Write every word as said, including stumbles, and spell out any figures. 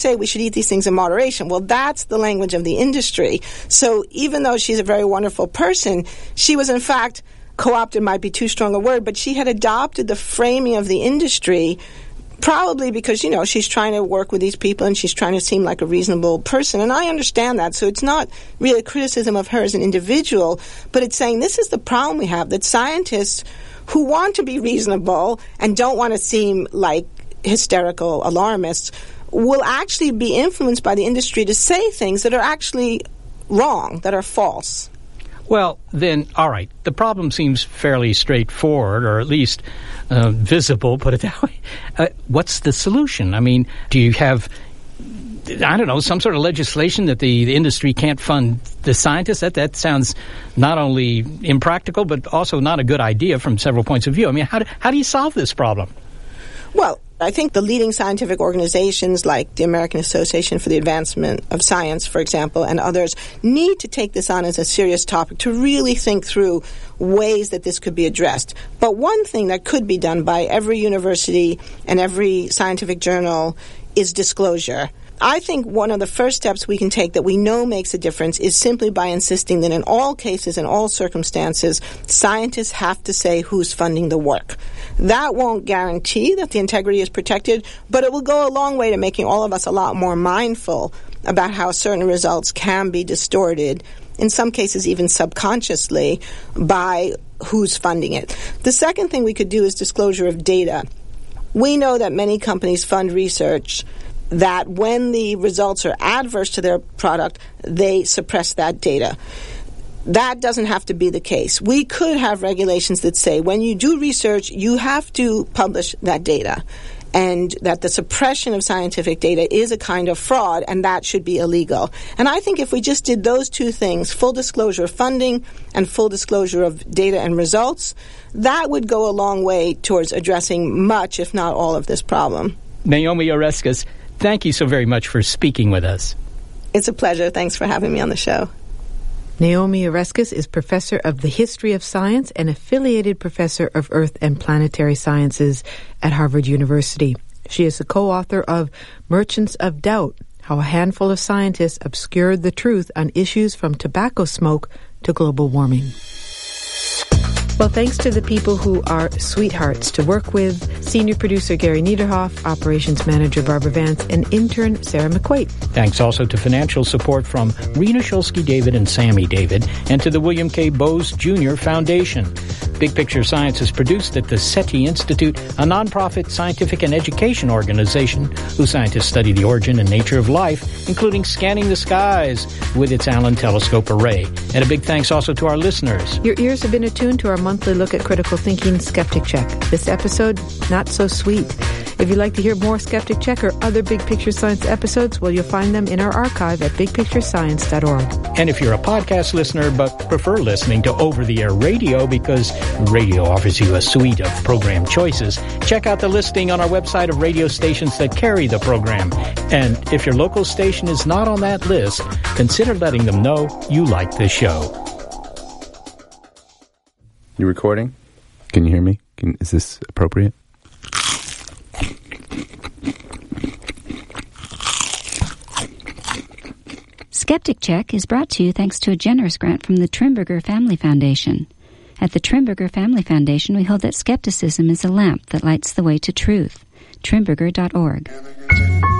say we should eat these things in moderation. Well, that's the language of the industry. So even though she's a very wonderful person, she was in fact, co-opted might be too strong a word, but she had adopted the framing of the industry probably because, you know, she's trying to work with these people and she's trying to seem like a reasonable person. And I understand that. So it's not really a criticism of her as an individual, but it's saying this is the problem we have, that scientists who want to be reasonable and don't want to seem like hysterical alarmists will actually be influenced by the industry to say things that are actually wrong, that are false. Well, then, all right, the problem seems fairly straightforward, or at least uh, visible, put it that way. Uh, what's the solution? I mean, do you have, I don't know, some sort of legislation that the, the industry can't fund the scientists? That, that sounds not only impractical, but also not a good idea from several points of view. I mean, how do, how do you solve this problem? Well, I think the leading scientific organizations like the American Association for the Advancement of Science, for example, and others need to take this on as a serious topic to really think through ways that this could be addressed. But one thing that could be done by every university and every scientific journal is disclosure. I think one of the first steps we can take that we know makes a difference is simply by insisting that in all cases, in all circumstances, scientists have to say who's funding the work. That won't guarantee that the integrity is protected, but it will go a long way to making all of us a lot more mindful about how certain results can be distorted, in some cases even subconsciously, by who's funding it. The second thing we could do is disclosure of data. We know that many companies fund research that when the results are adverse to their product, they suppress that data. That doesn't have to be the case. We could have regulations that say when you do research, you have to publish that data, and that the suppression of scientific data is a kind of fraud, and that should be illegal. And I think if we just did those two things, full disclosure of funding and full disclosure of data and results, that would go a long way towards addressing much, if not all, of this problem. Naomi Oreskes, thank you so very much for speaking with us. It's a pleasure. Thanks for having me on the show. Naomi Oreskes is professor of the history of science and affiliated professor of earth and planetary sciences at Harvard University. She is the co-author of Merchants of Doubt, How a Handful of Scientists Obscured the Truth on Issues from Tobacco Smoke to Global Warming. Well, thanks to the people who are sweethearts to work with, senior producer Gary Niederhoff, operations manager Barbara Vance, and intern Sarah McQuaid. Thanks also to financial support from Rena Shulsky-David and Sammy David, and to the William K. Bowes Junior Foundation. Big Picture Science is produced at the SETI Institute, a nonprofit scientific and education organization whose scientists study the origin and nature of life, including scanning the skies with its Allen Telescope Array. And a big thanks also to our listeners. Your ears have been attuned to our monthly look at critical thinking, Skeptic Check. This episode, not so sweet. If you'd like to hear more Skeptic Check or other Big Picture Science episodes, well, you'll find them in our archive at big picture science dot org. And if you're a podcast listener but prefer listening to over-the-air radio because radio offers you a suite of program choices, check out the listing on our website of radio stations that carry the program. And if your local station is not on that list, consider letting them know you like the show. You recording? Can you hear me? Can, is this appropriate? Skeptic Check is brought to you thanks to a generous grant from the Trimberger Family Foundation. At the Trimberger Family Foundation, we hold that skepticism is a lamp that lights the way to truth. Trimberger dot org.